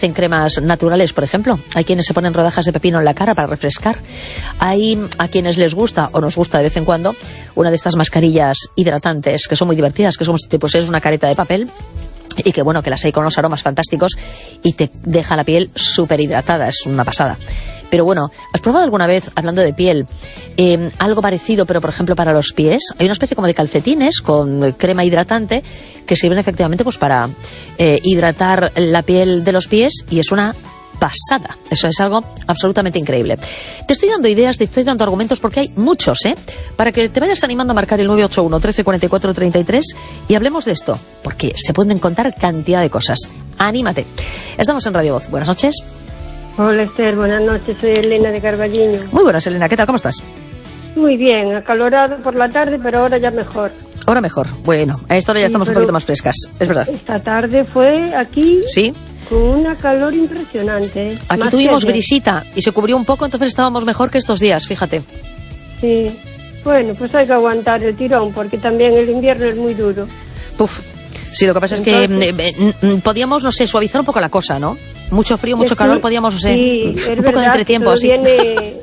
hacen cremas naturales, por ejemplo. Hay quienes se ponen rodajas de pepino en la cara para refrescar. Hay a quienes les gusta, o nos gusta de vez en cuando, una de estas mascarillas hidratantes que son muy divertidas, que son pues es una careta de papel y que bueno, que las hay con unos aromas fantásticos y te deja la piel súper hidratada, es una pasada. Pero bueno, ¿has probado alguna vez, hablando de piel, algo parecido, pero por ejemplo para los pies? Hay una especie como de calcetines con crema hidratante que sirven efectivamente pues para hidratar la piel de los pies y es una pasada. Eso es algo absolutamente increíble. Te estoy dando ideas, te estoy dando argumentos porque hay muchos, para que te vayas animando a marcar el 981 13 44 33 y hablemos de esto, porque se pueden contar cantidad de cosas. Anímate. Estamos en Radio Voz. Buenas noches. Hola Esther, buenas noches, soy Elena de Carballiño. Muy buenas, Elena, ¿qué tal? ¿Cómo estás? Muy bien, acalorado por la tarde, pero ahora ya mejor. Ahora mejor, bueno, a esta hora ya estamos un poquito más frescas, es verdad. Esta tarde fue aquí, sí, con una calor impresionante. Aquí tuvimos brisita y se cubrió un poco, entonces estábamos mejor que estos días, fíjate. Sí, bueno, pues hay que aguantar el tirón, porque también el invierno es muy duro. Uf, sí, lo que pasa entonces, es que podíamos, no sé, suavizar un poco la cosa, ¿no? Mucho frío, mucho calor, podíamos, no sé, sí, un poco de entretiempo, así. Viene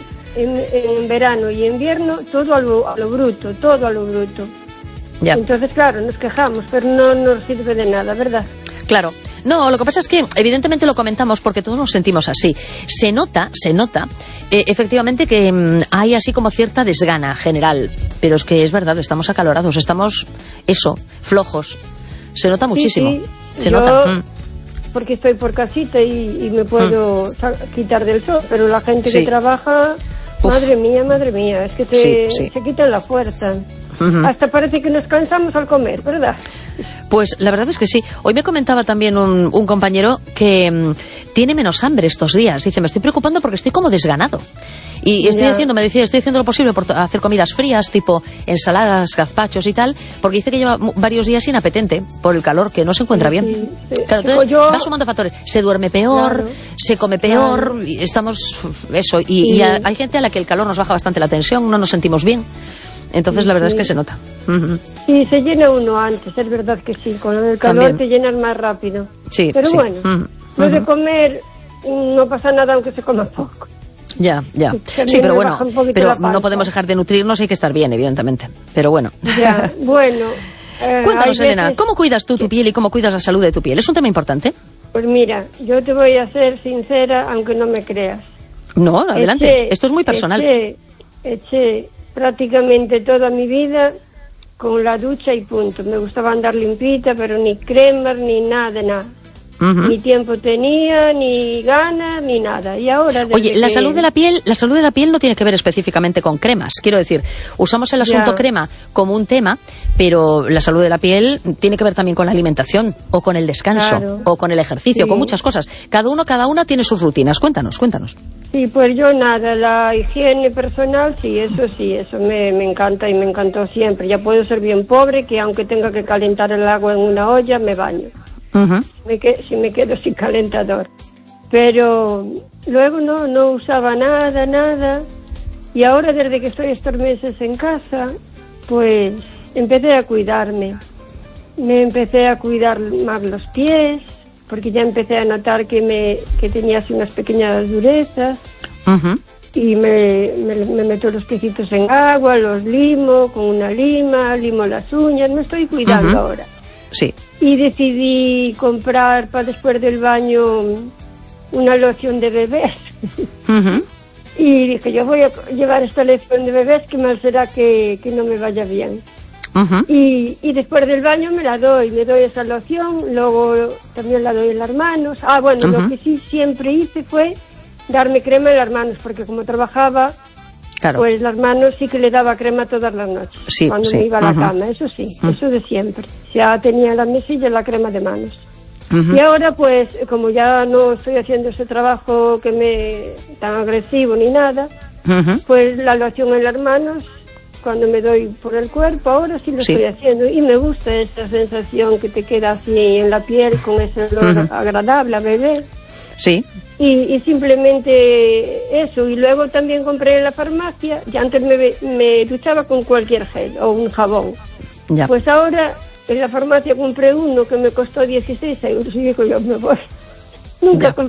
en verano y invierno todo a lo bruto, todo a lo bruto. Ya. Entonces, claro, nos quejamos, pero no nos sirve de nada, ¿verdad? Claro. No, lo que pasa es que evidentemente lo comentamos porque todos nos sentimos así. Se nota, efectivamente que hay así como cierta desgana general, pero es que es verdad, estamos acalorados, estamos, flojos. Se nota muchísimo, sí. Se nota. Porque estoy por casita y me puedo quitar del sol, pero la gente que trabaja, madre mía, es que se quitan la fuerza. Hasta parece que nos cansamos al comer, ¿verdad? Pues la verdad es que sí. Hoy me comentaba también un compañero que tiene menos hambre estos días. Dice, me estoy preocupando porque estoy como desganado. Y estoy haciendo lo posible por hacer comidas frías, tipo ensaladas, gazpachos y tal, porque dice que lleva varios días inapetente por el calor, que no se encuentra bien. Sí. Claro, entonces va sumando factores. Se duerme peor, se come peor, y estamos... Y hay gente a la que el calor nos baja bastante la tensión, no nos sentimos bien. Entonces la verdad es que se nota. Sí, se llena uno antes, es verdad que sí. Con el calor también te llenas más rápido. Sí, pero bueno, lo de comer no pasa nada aunque se coma poco. Ya. Sí, pero bueno, pero no podemos dejar de nutrirnos, hay que estar bien, evidentemente. Pero bueno. Ya, bueno. Cuéntanos, Elena, ¿cómo cuidas tú tu piel y cómo cuidas la salud de tu piel? ¿Es un tema importante? Pues mira, yo te voy a ser sincera, aunque no me creas. No, adelante. Esto es muy personal. Eché prácticamente toda mi vida con la ducha y punto. Me gustaba andar limpita, pero ni cremas, ni nada. Ni tiempo tenía, ni ganas, ni nada. Y ahora... Oye, la salud de la piel no tiene que ver específicamente con cremas. Quiero decir, usamos el asunto crema como un tema, pero la salud de la piel tiene que ver también con la alimentación, o con el descanso, o con el ejercicio, con muchas cosas. Cada una tiene sus rutinas. Cuéntanos. Sí, pues yo nada, la higiene personal, sí, eso me encanta y me encantó siempre. Ya puedo ser bien pobre, que aunque tenga que calentar el agua en una olla, me baño. Si me quedo sin calentador. Pero luego no usaba nada. Y ahora, desde que estoy estos meses en casa, pues empecé a cuidarme. Me empecé a cuidar más los pies, porque ya empecé a notar que tenía así unas pequeñas durezas. Y me meto los piecitos en agua, los limo con una limo las uñas, me estoy cuidando ahora. Sí. Y decidí comprar para después del baño una loción de bebés. Y dije, yo voy a llevar esta loción de bebés, que mal será que no me vaya bien. Y después del baño me doy esa loción, luego también la doy en las manos. Lo que sí siempre hice fue darme crema en las manos, porque como trabajaba, pues las manos sí que le daba crema todas las noches, cuando me iba a la cama, eso sí, eso de siempre. Ya tenía en la mesilla la crema de manos. Y ahora, pues, como ya no estoy haciendo ese trabajo tan agresivo ni nada, pues la loción en las manos, cuando me doy por el cuerpo, ahora sí lo estoy haciendo. Y me gusta esa sensación que te queda así en la piel, con ese olor agradable a bebé. Sí. Y simplemente eso. Y luego también compré en la farmacia, ya antes me duchaba con cualquier gel o un jabón. Ya. Pues ahora en la farmacia compré uno que me costó 16 euros y digo yo, me voy. Nunca compré